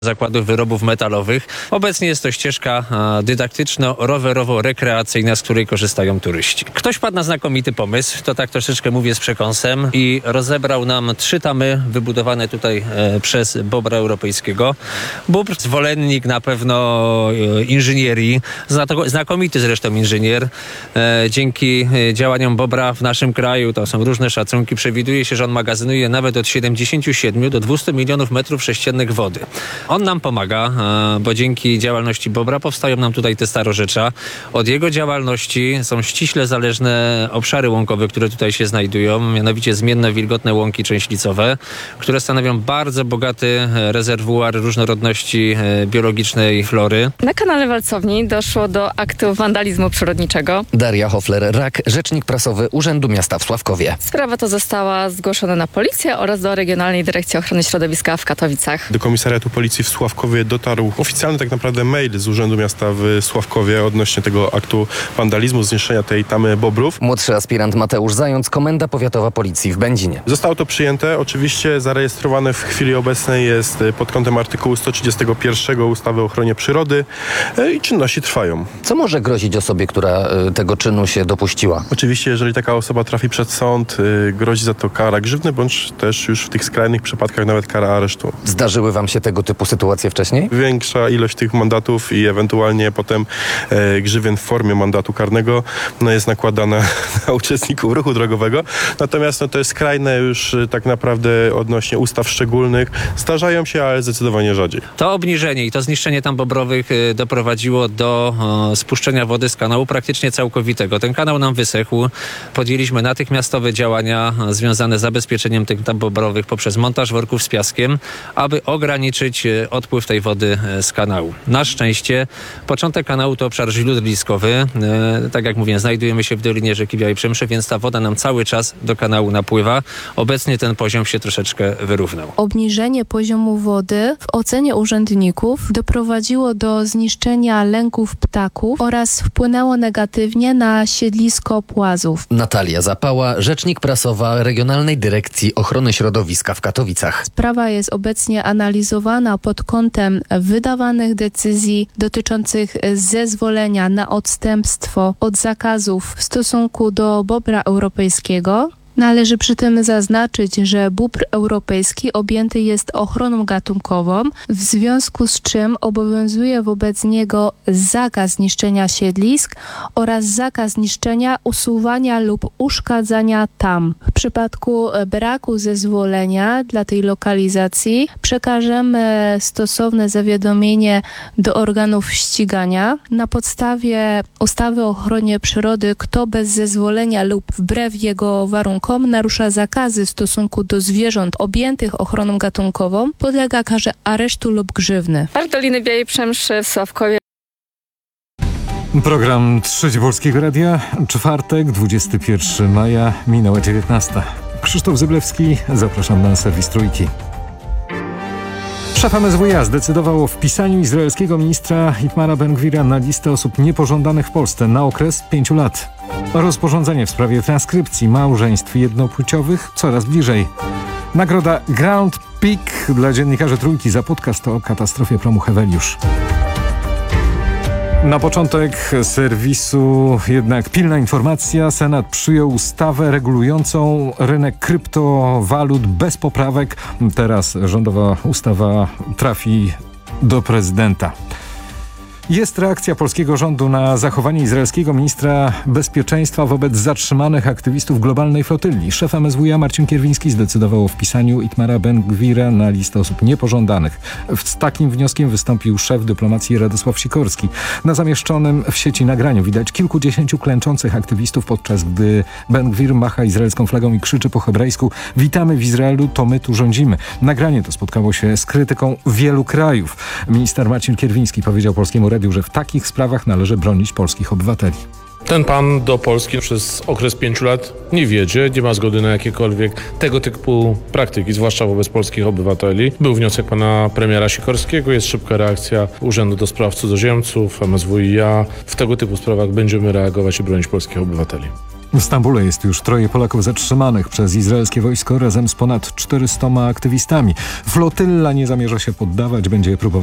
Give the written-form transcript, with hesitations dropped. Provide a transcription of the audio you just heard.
Zakładów Wyrobów Metalowych. Obecnie jest to ścieżka dydaktyczno-rowerowo-rekreacyjna, z której korzystają turyści. Ktoś padł na znakomity pomysł, to tak troszeczkę mówię z przekąsem, i rozebrał nam 3 tamy wybudowane tutaj przez Bobra Europejskiego. Bóbr, zwolennik na pewno inżynierii, znakomity zresztą inżynier. Dzięki działaniom Bobra w naszym kraju, to są różne szacunki, przewiduje się, że on magazynuje nawet od 77 do 200 milionów metrów sześciennych wody. On nam pomaga, bo dzięki działalności Bobra powstają nam tutaj te starorzecza. Od jego działalności są ściśle zależne obszary łąkowe, które tutaj się znajdują, mianowicie zmienne, wilgotne łąki częślicowe, które stanowią bardzo bogaty rezerwuar różnorodności biologicznej flory. Na kanale Walcowni doszło do aktu wandalizmu przyrodniczego. Daria Hofler-Rak, rzecznik prasowy Urzędu Miasta w Sławkowie. Sprawa ta została zgłoszona na policję oraz do Regionalnej Dyrekcji Ochrony Środowiska w Katowicach. Do Komisariatu Policji w Sławkowie dotarł oficjalny tak naprawdę mail z Urzędu Miasta w Sławkowie odnośnie tego aktu wandalizmu, zniszczenia tej tamy bobrów. Młodszy aspirant Mateusz Zając, Komenda Powiatowa Policji w Będzinie. Zostało to przyjęte, oczywiście zarejestrowane w chwili obecnej jest pod kątem artykułu 131 ustawy o ochronie przyrody i czynności trwają. Co może grozić osobie, która tego czynu się dopuściła? Oczywiście, jeżeli taka osoba trafi przed sąd, grozi za to kara grzywny, bądź też już w tych skrajnych przypadkach nawet kara aresztu. Zdarzyły wam się tego typu sytuacje wcześniej? Większa ilość tych mandatów i ewentualnie potem grzywien w formie mandatu karnego jest nakładana na uczestników ruchu drogowego. Natomiast to jest skrajne już tak naprawdę odnośnie ustaw szczególnych. Zdarzają się, ale zdecydowanie rzadziej. To obniżenie i to zniszczenie tam bobrowych doprowadziło do spuszczenia wody z kanału praktycznie całkowitego. Ten kanał nam wysechł. Podjęliśmy natychmiastowe działania związane z zabezpieczeniem tych tam bobrowych poprzez montaż worków z piaskiem, aby ograniczyć odpływ tej wody z kanału. Na szczęście początek kanału to obszar źródliskowy. Tak jak mówię, znajdujemy się w dolinie rzeki Białej Przemszy, więc ta woda nam cały czas do kanału napływa. Obecnie ten poziom się troszeczkę wyrównał. Obniżenie poziomu wody w ocenie urzędników doprowadziło do zniszczenia lęków ptaków oraz wpłynęło negatywnie na siedlisko płazów. Natalia Zapała, rzecznik prasowa Regionalnej Dyrekcji Ochrony Środowiska w Katowicach. Sprawa jest obecnie analizowana pod kątem wydawanych decyzji dotyczących zezwolenia na odstępstwo od zakazów w stosunku do bobra europejskiego. Należy przy tym zaznaczyć, że bóbr europejski objęty jest ochroną gatunkową, w związku z czym obowiązuje wobec niego zakaz niszczenia siedlisk oraz zakaz niszczenia, usuwania lub uszkadzania tam. W przypadku braku zezwolenia dla tej lokalizacji przekażemy stosowne zawiadomienie do organów ścigania. Na podstawie ustawy o ochronie przyrody, kto bez zezwolenia lub wbrew jego warunkom narusza zakazy w stosunku do zwierząt objętych ochroną gatunkową, podlega karze aresztu lub grzywny. Park Doliny Białej Przemszy w Sławkowie. Program Trzeci Polskiego Radia, czwartek, 21 maja, minęła 19. Krzysztof Zyblewski, zapraszam na serwis Trójki. Szef MSWiA zdecydował o wpisaniu izraelskiego ministra Itmara Ben-Gvira na listę osób niepożądanych w Polsce na okres 5 lat. Rozporządzenie w sprawie transkrypcji małżeństw jednopłciowych coraz bliżej. Nagroda Grand Peak dla dziennikarzy Trójki za podcast o katastrofie promu Heweliusz. Na początek serwisu jednak pilna informacja. Senat przyjął ustawę regulującą rynek kryptowalut bez poprawek. Teraz rządowa ustawa trafi do prezydenta. Jest reakcja polskiego rządu na zachowanie izraelskiego ministra bezpieczeństwa wobec zatrzymanych aktywistów globalnej flotyli. Szef MSWiA Marcin Kierwiński zdecydował o wpisaniu Itmara Ben-Gvira na listę osób niepożądanych. Z takim wnioskiem wystąpił szef dyplomacji Radosław Sikorski. Na zamieszczonym w sieci nagraniu widać kilkudziesięciu klęczących aktywistów, podczas gdy Ben-Gvir macha izraelską flagą i krzyczy po hebrajsku: witamy w Izraelu, to my tu rządzimy. Nagranie to spotkało się z krytyką wielu krajów. Minister Marcin Kierwiński powiedział Polskiemu Radiu, że w takich sprawach należy bronić polskich obywateli. Ten pan do Polski przez okres 5 lat nie wjedzie, nie ma zgody na jakiekolwiek tego typu praktyki, zwłaszcza wobec polskich obywateli. Był wniosek pana premiera Sikorskiego, jest szybka reakcja Urzędu do Spraw Cudzoziemców, MSWiA. W tego typu sprawach będziemy reagować i bronić polskich obywateli. W Stambule jest już 3 Polaków zatrzymanych przez izraelskie wojsko razem z ponad 400 aktywistami. Flotylla nie zamierza się poddawać, będzie próbować